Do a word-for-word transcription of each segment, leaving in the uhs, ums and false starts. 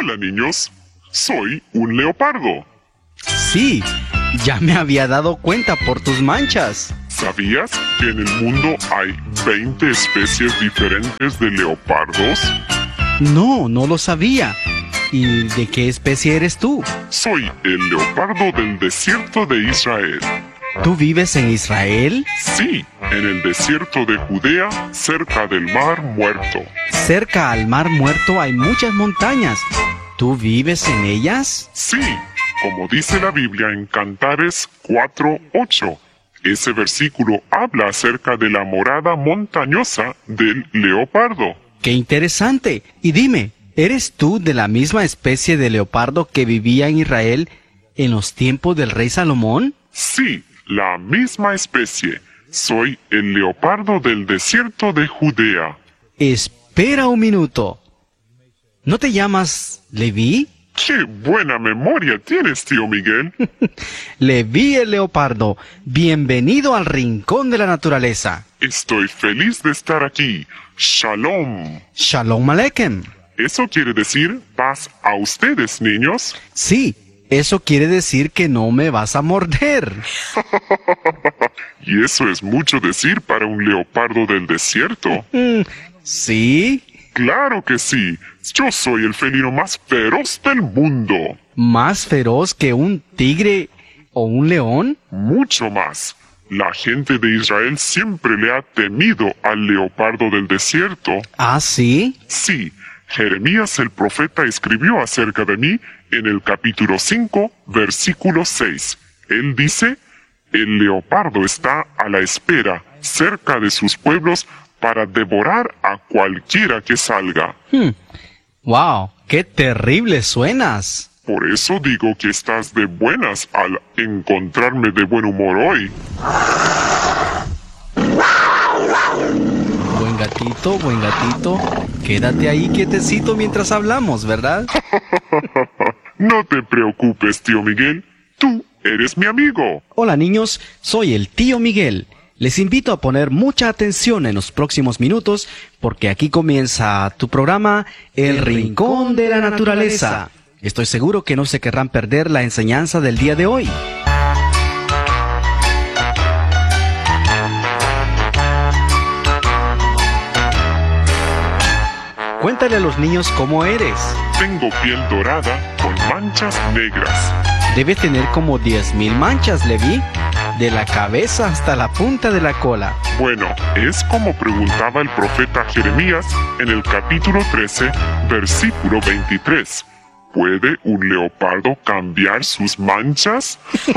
Hola niños, soy un leopardo. Sí, ya me había dado cuenta por tus manchas. ¿Sabías que en el mundo hay veinte especies diferentes de leopardos? No, no lo sabía. ¿Y de qué especie eres tú? Soy el leopardo del desierto de Israel. ¿Tú vives en Israel? Sí, en el desierto de Judea, cerca del Mar Muerto. Cerca al Mar Muerto hay muchas montañas. ¿Tú vives en ellas? Sí, como dice la Biblia en Cantares cuatro ocho. Ese versículo habla acerca de la morada montañosa del leopardo. ¡Qué interesante! Y dime, ¿eres tú de la misma especie de leopardo que vivía en Israel en los tiempos del rey Salomón? Sí, la misma especie. Soy el leopardo del desierto de Judea. Espera un minuto. ¿No te llamas Leví? ¡Qué buena memoria tienes, tío Miguel! Leví el leopardo. Bienvenido al rincón de la naturaleza. Estoy feliz de estar aquí. Shalom. Shalom Aleichem. ¿Eso quiere decir paz a ustedes, niños? Sí, eso quiere decir que no me vas a morder. Y eso es mucho decir para un leopardo del desierto. Mm, ¿sí? ¡Claro que sí! Yo soy el felino más feroz del mundo. ¿Más feroz que un tigre o un león? Mucho más. La gente de Israel siempre le ha temido al leopardo del desierto. ¿Ah, sí? Sí. Jeremías el profeta escribió acerca de mí en el capítulo cinco, versículo seis. Él dice, el leopardo está a la espera, cerca de sus pueblos, para devorar a cualquiera que salga. Hmm. ¡Wow! ¡Qué terrible suenas! Por eso digo que estás de buenas al encontrarme de buen humor hoy. Buen gatito, buen gatito. Quédate ahí quietecito mientras hablamos, ¿verdad? No te preocupes, tío Miguel. Tú eres mi amigo. Hola niños, soy el tío Miguel. Les invito a poner mucha atención en los próximos minutos porque aquí comienza tu programa El Rincón de la Naturaleza. Estoy seguro que no se querrán perder la enseñanza del día de hoy. Cuéntale a los niños cómo eres. Tengo piel dorada con manchas negras. Debe tener como diez mil manchas, Leví, de la cabeza hasta la punta de la cola. Bueno, es como preguntaba el profeta Jeremías en el capítulo trece, versículo veintitrés. ¿Puede un leopardo cambiar sus manchas?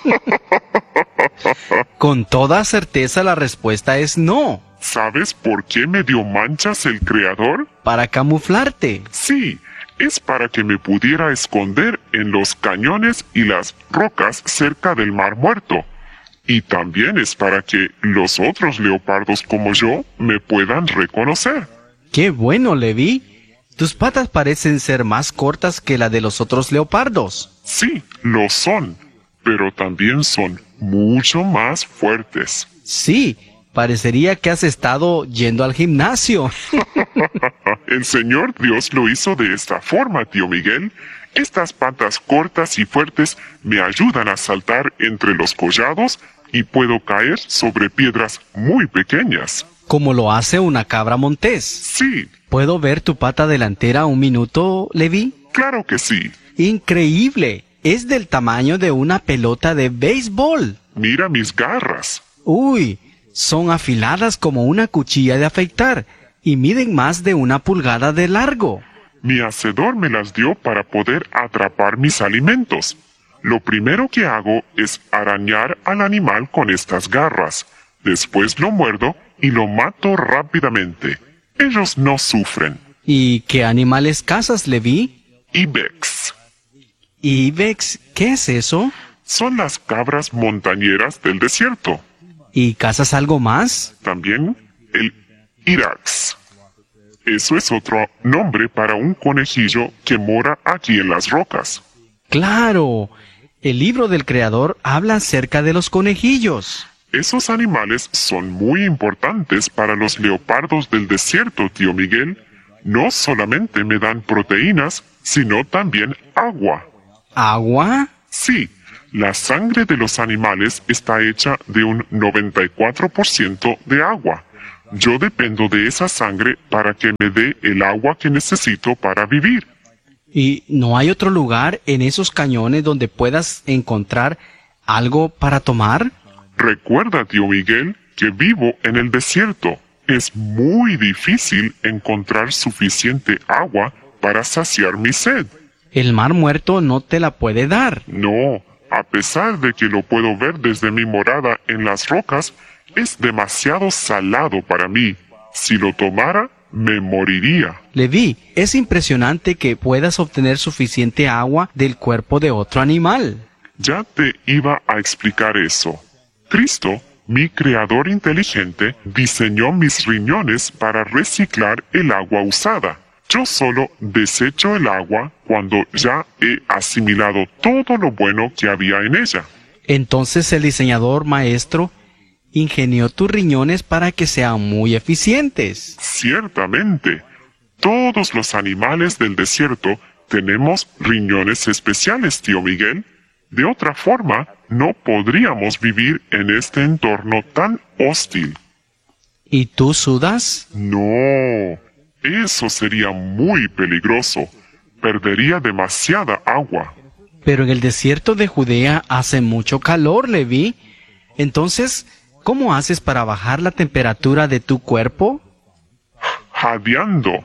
Con toda certeza la respuesta es no. ¿Sabes por qué me dio manchas el Creador? Para camuflarte. Sí, es para que me pudiera esconder en los cañones y las rocas cerca del Mar Muerto. Y también es para que los otros leopardos como yo me puedan reconocer. ¡Qué bueno, Leví! Tus patas parecen ser más cortas que la de los otros leopardos. Sí, lo son, pero también son mucho más fuertes. Sí, parecería que has estado yendo al gimnasio. El Señor Dios lo hizo de esta forma, tío Miguel. Estas patas cortas y fuertes me ayudan a saltar entre los collados y puedo caer sobre piedras muy pequeñas. Como lo hace una cabra montés. Sí. ¿Puedo ver tu pata delantera un minuto, Leví? Claro que sí. ¡Increíble! Es del tamaño de una pelota de béisbol. Mira mis garras. ¡Uy! Son afiladas como una cuchilla de afeitar y miden más de una pulgada de largo. Mi hacedor me las dio para poder atrapar mis alimentos. Lo primero que hago es arañar al animal con estas garras. Después lo muerdo y lo mato rápidamente. Ellos no sufren. ¿Y qué animales cazas, Leví? Ibex. ¿Ibex? ¿Qué es eso? Son las cabras montañeras del desierto. ¿Y cazas algo más? También el irax. Eso es otro nombre para un conejillo que mora aquí en las rocas. ¡Claro! El libro del Creador habla acerca de los conejillos. Esos animales son muy importantes para los leopardos del desierto, tío Miguel. No solamente me dan proteínas, sino también agua. ¿Agua? Sí, la sangre de los animales está hecha de un noventa y cuatro por ciento de agua. Yo dependo de esa sangre para que me dé el agua que necesito para vivir. ¿Y no hay otro lugar en esos cañones donde puedas encontrar algo para tomar? Recuerda, tío Miguel, que vivo en el desierto. Es muy difícil encontrar suficiente agua para saciar mi sed. El mar muerto no te la puede dar. No, a pesar de que lo puedo ver desde mi morada en las rocas, es demasiado salado para mí. Si lo tomara, me moriría. Leví, es impresionante que puedas obtener suficiente agua del cuerpo de otro animal. Ya te iba a explicar eso. Cristo, mi creador inteligente, diseñó mis riñones para reciclar el agua usada. Yo solo desecho el agua cuando ya he asimilado todo lo bueno que había en ella. Entonces el diseñador maestro ingenió tus riñones para que sean muy eficientes. Ciertamente. Todos los animales del desierto tenemos riñones especiales, tío Miguel. De otra forma, no podríamos vivir en este entorno tan hostil. ¿Y tú sudas? No, eso sería muy peligroso. Perdería demasiada agua. Pero en el desierto de Judea hace mucho calor, Leví. Entonces, ¿cómo haces para bajar la temperatura de tu cuerpo? Jadeando.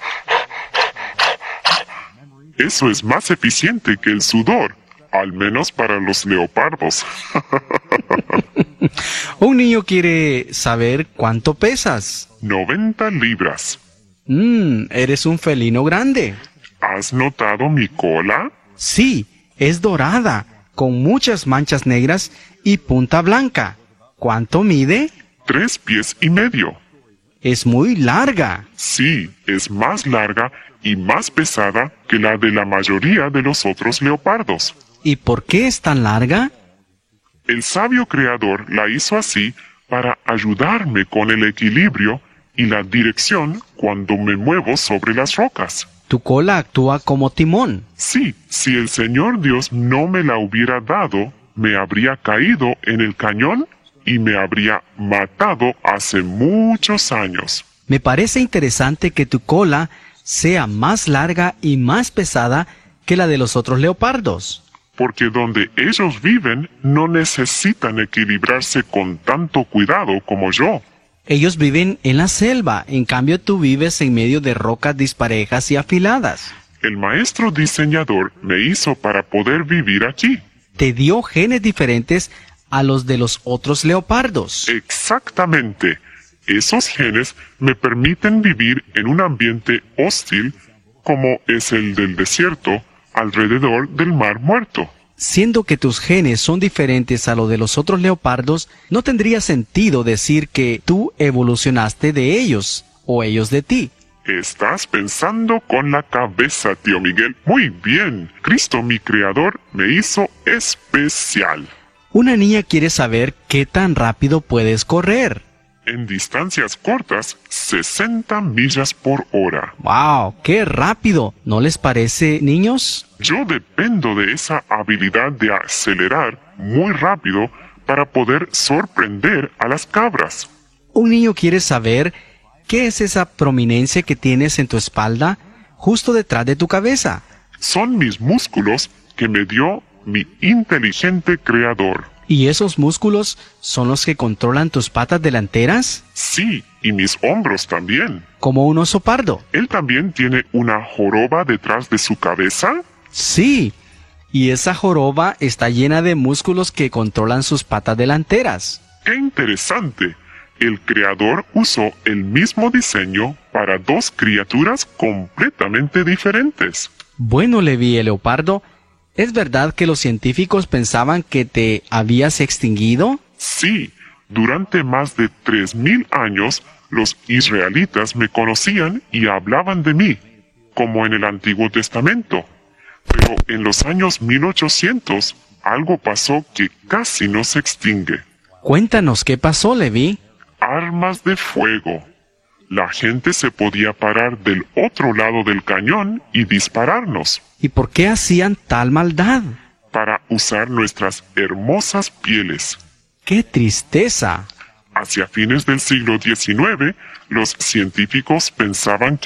Eso es más eficiente que el sudor, al menos para los leopardos. Un niño quiere saber cuánto pesas. noventa libras. Mmm, eres un felino grande. ¿Has notado mi cola? Sí, es dorada, con muchas manchas negras y punta blanca. ¿Cuánto mide? Tres pies y medio. Es muy larga. Sí, es más larga y más pesada que la de la mayoría de los otros leopardos. ¿Y por qué es tan larga? El sabio creador la hizo así para ayudarme con el equilibrio y la dirección cuando me muevo sobre las rocas. Tu cola actúa como timón. Sí, si el Señor Dios no me la hubiera dado, me habría caído en el cañón y me habría matado hace muchos años. Me parece interesante que tu cola sea más larga y más pesada que la de los otros leopardos. Porque donde ellos viven no necesitan equilibrarse con tanto cuidado como yo. Ellos viven en la selva, en cambio tú vives en medio de rocas disparejas y afiladas. El maestro diseñador me hizo para poder vivir aquí. Te dio genes diferentes a los de los otros leopardos. Exactamente. Esos genes me permiten vivir en un ambiente hostil como es el del desierto, alrededor del mar muerto. Siendo que tus genes son diferentes a los de los otros leopardos, no tendría sentido decir que tú evolucionaste de ellos o ellos de ti. Estás pensando con la cabeza, tío Miguel. Muy bien. Cristo, mi creador, me hizo especial. Una niña quiere saber qué tan rápido puedes correr. En distancias cortas, sesenta millas por hora. ¡Wow! ¡Qué rápido! ¿No les parece, niños? Yo dependo de esa habilidad de acelerar muy rápido para poder sorprender a las cabras. Un niño quiere saber qué es esa prominencia que tienes en tu espalda, justo detrás de tu cabeza. Son mis músculos que me dio mi inteligente creador. ¿Y esos músculos son los que controlan tus patas delanteras? Sí, y mis hombros también. Como un oso pardo. ¿Él también tiene una joroba detrás de su cabeza? Sí, y esa joroba está llena de músculos que controlan sus patas delanteras. ¡Qué interesante! El creador usó el mismo diseño para dos criaturas completamente diferentes. Bueno, Leví el leopardo, ¿es verdad que los científicos pensaban que te habías extinguido? Sí, durante más de tres mil años los israelitas me conocían y hablaban de mí, como en el Antiguo Testamento. Pero en los años mil ochocientos algo pasó que casi no se extingue. Cuéntanos qué pasó, Leví. Armas de fuego. La gente se podía parar del otro lado del cañón y dispararnos, ¿Y por qué hacían tal maldad? para usar nuestras hermosas pieles. ¡Qué tristeza! Hacia fines del siglo diecinueve, los científicos pensaban que